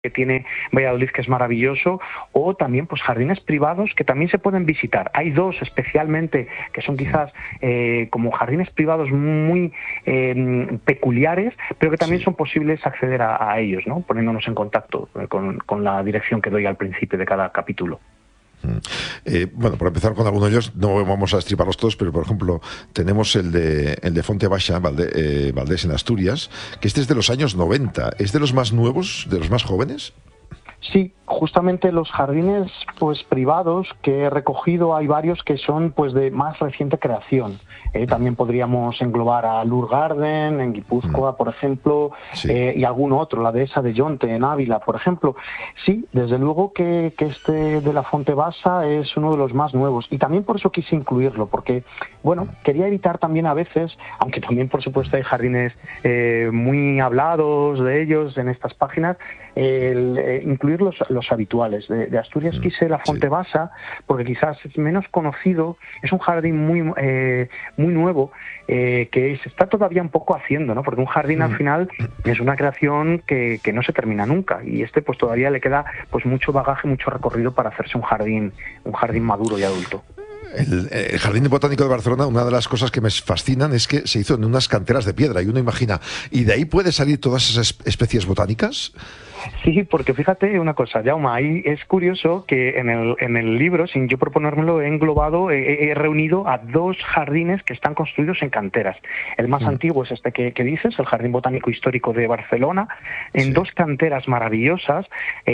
que tiene Valladolid, que es maravilloso, o también pues jardines privados que también se pueden visitar. Hay dos especialmente que son quizás como jardines privados muy peculiares, pero que también son posibles acceder a ellos, ¿no? Poniéndonos en contacto con la dirección que doy al principio de cada capítulo. Bueno, por empezar con algunos de ellos, no vamos a estriparlos todos, pero por ejemplo, tenemos el de Fonte Baixa, Valdés en Asturias, que este es de los años 90. ¿Es de los más nuevos, de los más jóvenes? Sí, justamente los jardines pues privados que he recogido, hay varios que son pues de más reciente creación. También podríamos englobar a Lur Garden en Guipúzcoa, por ejemplo, y algún otro, la dehesa de Yonte en Ávila, por ejemplo. Sí, desde luego que este de la Fonte Basa es uno de los más nuevos, y también por eso quise incluirlo, porque, bueno, quería evitar también a veces, aunque también por supuesto hay jardines muy hablados de ellos en estas páginas, incluir los habituales. De Asturias quise la Fonte Basa porque quizás es menos conocido, es un jardín muy nuevo, que se está todavía un poco haciendo, ¿no? Porque un jardín al final es una creación que no se termina nunca, y pues todavía le queda pues mucho bagaje, mucho recorrido para hacerse un jardín maduro y adulto. El Jardín Botánico de Barcelona, una de las cosas que me fascinan es que se hizo en unas canteras de piedra, y uno imagina, ¿y de ahí puede salir todas esas especies botánicas? Sí, porque fíjate una cosa, Jaume, ahí es curioso que en el libro, sin yo proponérmelo, he englobado, he reunido a dos jardines que están construidos en canteras. El más antiguo es este que dices, el Jardín Botánico Histórico de Barcelona, en dos canteras maravillosas,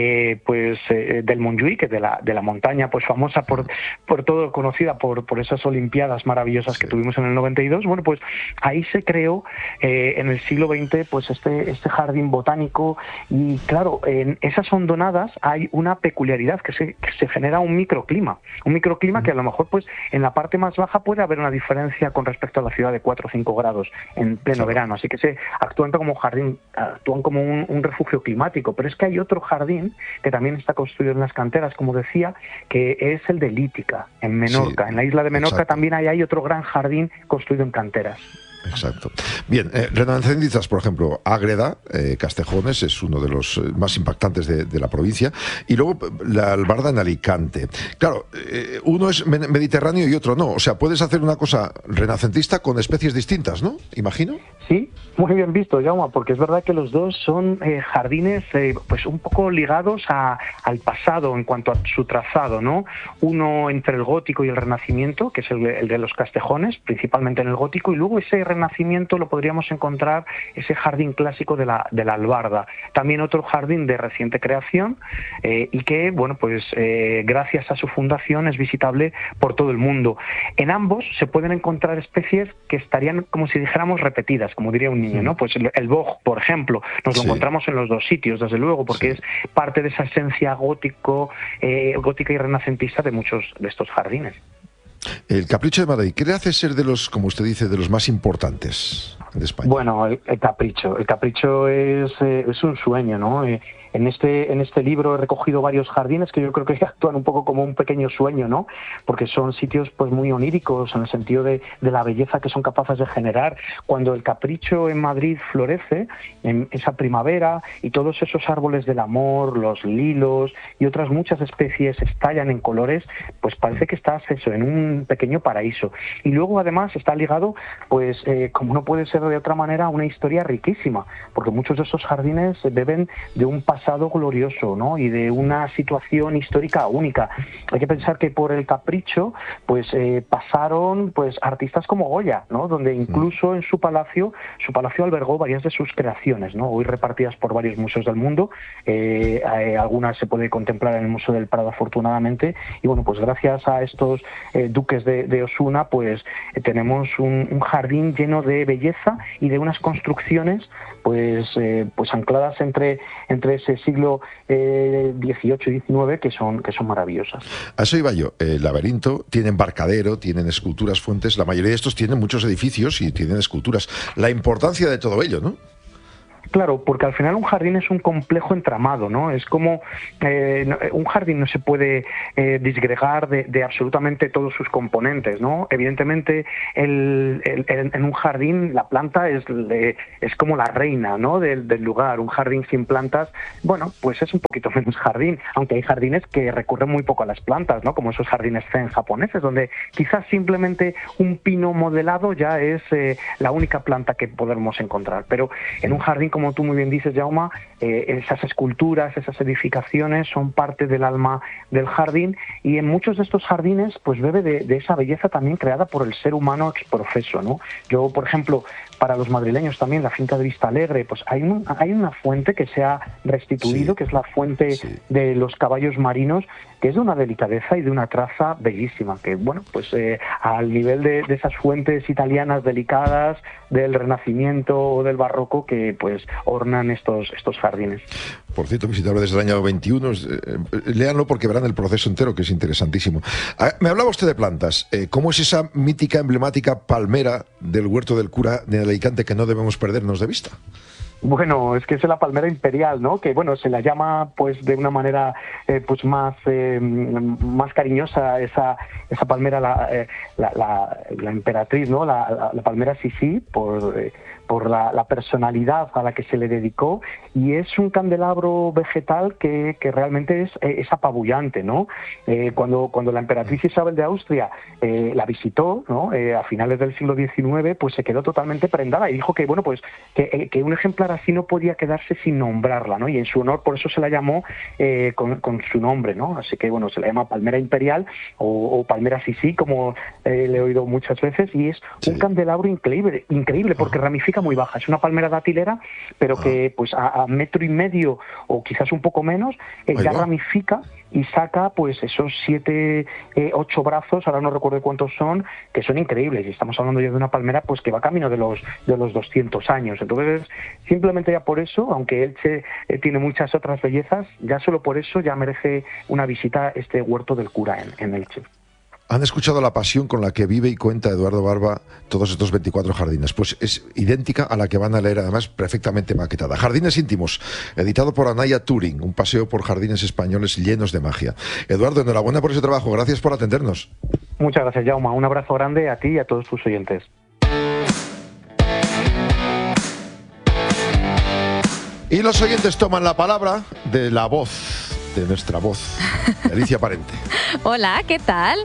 del Montjuïc, que de la montaña pues famosa por todo, conocida por esas olimpiadas maravillosas que tuvimos en el 92. Bueno, pues ahí se creó en el siglo XX pues este jardín botánico, y claro, en esas hondonadas hay una peculiaridad, que se genera un microclima que a lo mejor pues en la parte más baja puede haber una diferencia con respecto a la ciudad de 4 o 5 grados en pleno verano, así que se actúan como jardín, actúan como un refugio climático. Pero es que hay otro jardín que también está construido en las canteras, como decía, que es el de Lítica, en Menorca. En la isla de Menorca también hay otro gran jardín construido en canteras. Exacto. Bien, renacentistas, por ejemplo, Ágreda, Castejones, es uno de los más impactantes de la provincia, y luego la Albarda en Alicante. Claro, uno es mediterráneo y otro no, o sea, puedes hacer una cosa renacentista con especies distintas, ¿no? Imagino. Sí, muy bien visto, Jaume, porque es verdad que los dos son jardines pues un poco ligados al pasado en cuanto a su trazado, ¿no? Uno entre el gótico y el renacimiento, que es el de los Castejones, principalmente en el gótico, y luego ese renacimiento lo podríamos encontrar, ese jardín clásico de la Albarda. También otro jardín de reciente creación, y que, bueno, pues gracias a su fundación es visitable por todo el mundo. En ambos se pueden encontrar especies que estarían, como si dijéramos, repetidas, como diría un niño, ¿no? Pues el boj, por ejemplo, nos lo encontramos en los dos sitios, desde luego, porque es parte de esa esencia gótica y renacentista de muchos de estos jardines. El Capricho de Madrid, ¿qué le hace ser de los, como usted dice, de los más importantes de España? Bueno, el Capricho es un sueño, ¿no? En este libro he recogido varios jardines que yo creo que actúan un poco como un pequeño sueño, ¿no? Porque son sitios pues muy oníricos en el sentido de la belleza que son capaces de generar. Cuando el Capricho en Madrid florece, en esa primavera, y todos esos árboles del amor, los lilos y otras muchas especies estallan en colores, pues parece que estás en un pequeño paraíso. Y luego además está ligado, pues como no puede ser de otra manera, a una historia riquísima, porque muchos de esos jardines beben de un pasado glorioso, ¿no? Y de una situación histórica única. Hay que pensar que por el Capricho pues pasaron pues artistas como Goya, ¿no? Donde incluso en su palacio albergó varias de sus creaciones, ¿no? Hoy repartidas por varios museos del mundo, algunas se puede contemplar en el Museo del Prado, afortunadamente, y bueno, pues gracias a estos duques de Osuna pues tenemos un jardín lleno de belleza y de unas construcciones pues ancladas entre ese siglo XVIII y XIX que son maravillosas. A eso iba yo. El laberinto tiene embarcadero, tienen esculturas, fuentes. La mayoría de estos tienen muchos edificios y tienen esculturas. La importancia de todo ello, ¿no? Claro, porque al final un jardín es un complejo entramado, ¿no? Es como un jardín no se puede disgregar de absolutamente todos sus componentes, ¿no? Evidentemente, en un jardín la planta es como la reina, ¿no? del lugar. Un jardín sin plantas, bueno, pues es un poquito menos jardín, aunque hay jardines que recurren muy poco a las plantas, ¿no? Como esos jardines zen japoneses, donde quizás simplemente un pino modelado ya es la única planta que podemos encontrar. Pero en un jardín, como tú muy bien dices, Jaume, esas esculturas, esas edificaciones son parte del alma del jardín, y en muchos de estos jardines pues bebe de esa belleza también creada por el ser humano ex profeso, ¿no? Yo, por ejemplo, para los madrileños también, la finca de Vista Alegre, pues hay una fuente que se ha restituido, que es la fuente de los caballos marinos, que es de una delicadeza y de una traza bellísima, que bueno, pues al nivel de esas fuentes italianas delicadas del Renacimiento o del Barroco que pues ornan estos jardines. Por cierto, visitarlo desde el año 21, léanlo porque verán el proceso entero, que es interesantísimo. Me hablaba usted de plantas. ¿Cómo es esa mítica, emblemática palmera del Huerto del Cura de Alicante que no debemos perdernos de vista? Bueno, es que es la palmera imperial, ¿no? Que bueno, se la llama pues de una manera pues más cariñosa esa palmera, la emperatriz, ¿no? La palmera Sisi, por la personalidad a la que se le dedicó, y es un candelabro vegetal que realmente es apabullante, ¿no? Cuando la emperatriz Isabel de Austria la visitó, ¿no? A finales del siglo XIX, pues se quedó totalmente prendada y dijo que bueno, pues que un ejemplar así no podía quedarse sin nombrarla, ¿no? Y en su honor, por eso se la llamó con su nombre, ¿no? Así que bueno, se la llama palmera imperial o palmera Sisi, como le he oído muchas veces, y es un candelabro increíble porque ramifica muy baja. Es una palmera datilera, pero que pues a metro y medio o quizás un poco menos ya ramifica y saca pues esos 7, 8 brazos, ahora no recuerdo cuántos son, que son increíbles, y estamos hablando ya de una palmera pues que va camino de los 200 años. Entonces, simplemente ya por eso, aunque Elche tiene muchas otras bellezas, ya solo por eso ya merece una visita este Huerto del Cura en Elche. Han escuchado la pasión con la que vive y cuenta Eduardo Barba todos estos 24 jardines. Pues es idéntica a la que van a leer, además perfectamente maquetada. Jardines íntimos, editado por Anaya Turing, un paseo por jardines españoles llenos de magia. Eduardo, enhorabuena por ese trabajo. Gracias por atendernos. Muchas gracias, Jaume. Un abrazo grande a ti y a todos tus oyentes. Y los oyentes toman la palabra de la voz, de nuestra voz, Alicia Parente. Hola, ¿qué tal?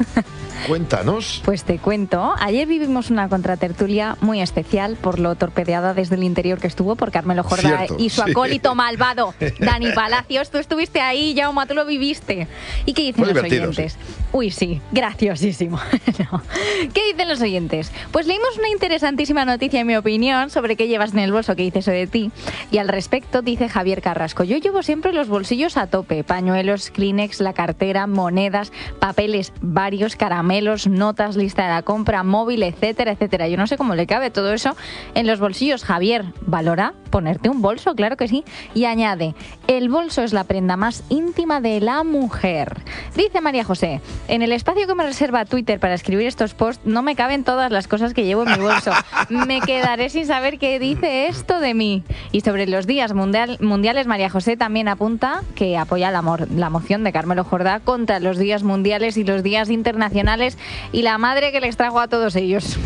Cuéntanos. Pues te cuento. Ayer vivimos una contratertulia muy especial por lo torpedeada desde el interior que estuvo por Carmelo Jordá y su acólito malvado, Dani Palacios. Tú estuviste ahí, Jaume, tú lo viviste. ¿Y qué dicen los oyentes? Sí. Uy, sí, graciosísimo. No. ¿Qué dicen los oyentes? Pues leímos una interesantísima noticia, en mi opinión, sobre qué llevas en el bolso, qué dice eso de ti. Y al respecto dice Javier Carrasco: yo llevo siempre los bolsillos a tope. Pañuelos, Kleenex, la cartera, monedas, papeles varios, caramelos, notas, lista de la compra, móvil, etcétera, etcétera. Yo no sé cómo le cabe todo eso en los bolsillos. Javier, valora ponerte un bolso, claro que sí. Y añade: el bolso es la prenda más íntima de la mujer. Dice María José: en el espacio que me reserva Twitter para escribir estos posts no me caben todas las cosas que llevo en mi bolso. Me quedaré sin saber qué dice esto de mí. Y sobre los días mundiales, María José también apunta que apoya la moción de Carmelo Jordá contra los días mundiales y los días internacionales y la madre que les trajo a todos ellos.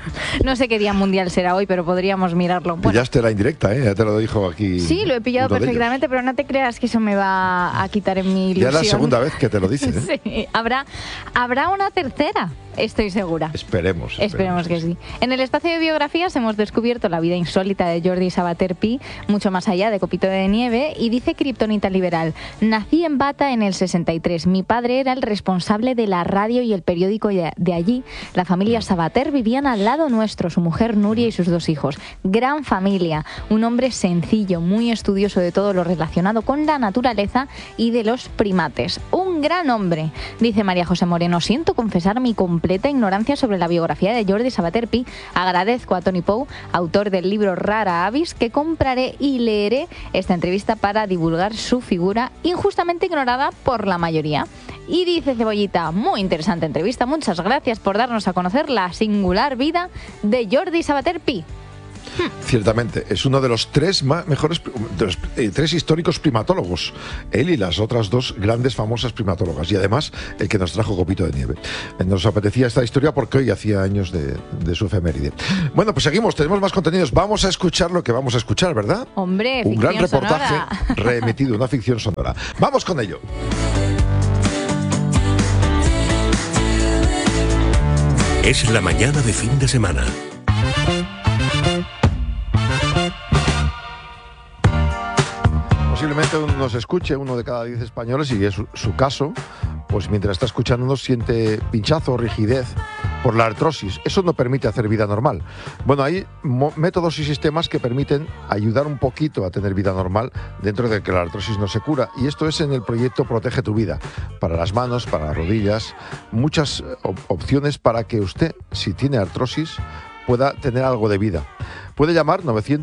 No sé qué día mundial será hoy, pero podríamos mirarlo. Bueno, pillaste la indirecta, ¿eh? Ya te lo dijo aquí. Sí, lo he pillado perfectamente, pero no te creas que eso me va a quitar en mi ilusión. Ya es la segunda vez que te lo dicen, ¿eh? Sí, habrá una tercera. Estoy segura. Esperemos que sí. En el espacio de biografías hemos descubierto la vida insólita de Jordi Sabater Pi, mucho más allá de Copito de Nieve, y dice Kriptonita Liberal: nací en Bata en el 63. Mi padre era el responsable de la radio y el periódico de allí. La familia Sabater vivían al lado nuestro, su mujer Nuria y sus 2 hijos. Gran familia, un hombre sencillo, muy estudioso de todo lo relacionado con la naturaleza y de los primates. Un gran hombre. Dice María José Moreno: siento confesar mi completa ignorancia sobre la biografía de Jordi Sabater Pi. Agradezco a Tony Pou, autor del libro Rara Avis, que compraré y leeré esta entrevista para divulgar su figura injustamente ignorada por la mayoría. Y dice Cebollita: muy interesante entrevista, muchas gracias por darnos a conocer la singular vida de Jordi Sabater Pi. Ciertamente, es uno de los tres mejores, de los tres históricos primatólogos. Él y las otras dos grandes famosas primatólogas. Y además, el que nos trajo Copito de Nieve. Nos apetecía esta historia porque hoy hacía años de su efeméride. Bueno, pues seguimos, tenemos más contenidos. Vamos a escuchar lo que vamos a escuchar, ¿verdad? Hombre, un gran reportaje sonora. Reemitido, una ficción sonora. Vamos con ello. Es la mañana de fin de semana. Posiblemente nos escuche uno de cada 10 españoles, y es su caso, pues mientras está escuchándonos siente pinchazo o rigidez por la artrosis. Eso no permite hacer vida normal. Bueno, hay métodos y sistemas que permiten ayudar un poquito a tener vida normal dentro de que la artrosis no se cura. Y esto es en el proyecto Protege tu Vida. Para las manos, para las rodillas, muchas opciones para que usted, si tiene artrosis, pueda tener algo de vida. Puede llamar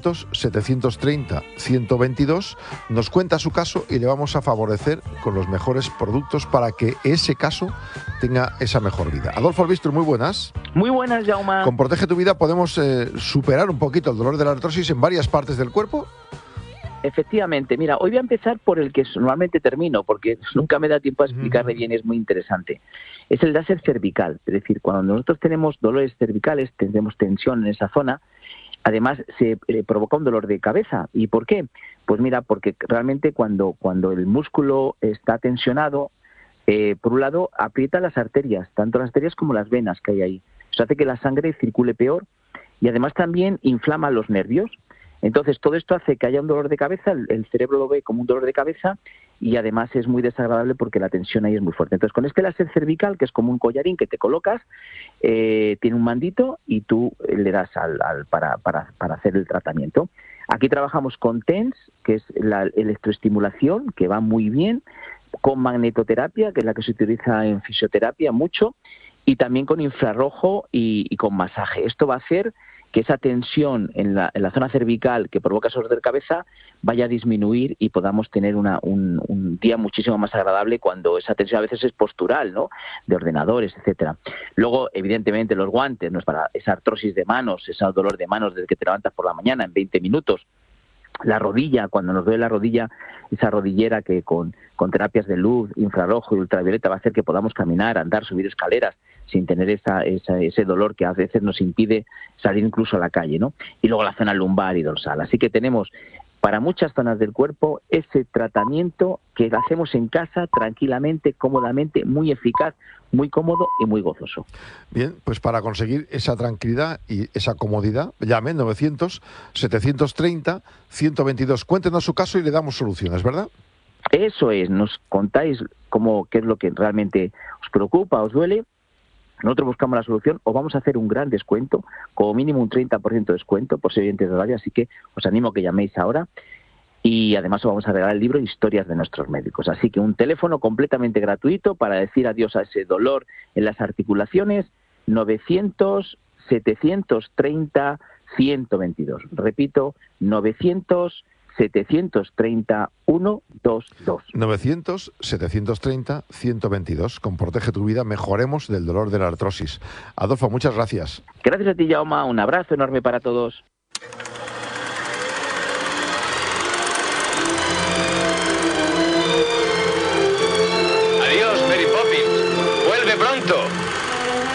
900-730-122, nos cuenta su caso y le vamos a favorecer con los mejores productos para que ese caso tenga esa mejor vida. Adolfo Albistro, muy buenas. Muy buenas, Jaume. Con Protege tu Vida podemos superar un poquito el dolor de la artrosis en varias partes del cuerpo. Efectivamente, mira, hoy voy a empezar por el que normalmente termino, porque nunca me da tiempo a explicarle bien, es muy interesante. Es el láser cervical, es decir, cuando nosotros tenemos dolores cervicales, tenemos tensión en esa zona, además se provoca un dolor de cabeza. ¿Y por qué? Pues mira, porque realmente cuando el músculo está tensionado, por un lado aprieta las arterias, tanto las arterias como las venas que hay ahí. Eso hace que la sangre circule peor y además también inflama los nervios. Entonces, todo esto hace que haya un dolor de cabeza, el cerebro lo ve como un dolor de cabeza y además es muy desagradable porque la tensión ahí es muy fuerte. Entonces, con este láser cervical, que es como un collarín que te colocas, tiene un mandito y tú le das para hacer el tratamiento. Aquí trabajamos con TENS, que es la electroestimulación, que va muy bien, con magnetoterapia, que es la que se utiliza en fisioterapia mucho, y también con infrarrojo y con masaje. Esto va a hacer que esa tensión en la zona cervical que provoca esos dolores de cabeza vaya a disminuir y podamos tener un día muchísimo más agradable cuando esa tensión a veces es postural, ¿no? De ordenadores, etcétera. Luego, evidentemente, los guantes, ¿no? Es para esa artrosis de manos, ese dolor de manos desde que te levantas por la mañana en 20 minutos. La rodilla, cuando nos duele la rodilla, esa rodillera que con terapias de luz, infrarrojo y ultravioleta va a hacer que podamos caminar, andar, subir escaleras sin tener ese dolor que a veces nos impide salir incluso a la calle, ¿no? Y luego la zona lumbar y dorsal. Así que tenemos para muchas zonas del cuerpo ese tratamiento que hacemos en casa tranquilamente, cómodamente, muy eficaz, muy cómodo y muy gozoso. Bien, pues para conseguir esa tranquilidad y esa comodidad, llame 900-730-122. Cuéntenos su caso y le damos soluciones, ¿verdad? Eso es, nos contáis qué es lo que realmente os preocupa, os duele. Nosotros buscamos la solución o vamos a hacer un gran descuento, como mínimo un 30% de descuento por ser oyentes de radio, así que os animo a que llaméis ahora y además os vamos a regalar el libro Historias de nuestros médicos. Así que un teléfono completamente gratuito para decir adiós a ese dolor en las articulaciones, 900-730-122. Repito, 900-730-122. 900-730-122. Con Protege tu Vida mejoremos del dolor de la artrosis. Adolfo, muchas gracias. Gracias a ti, Jaume. Un abrazo enorme para todos.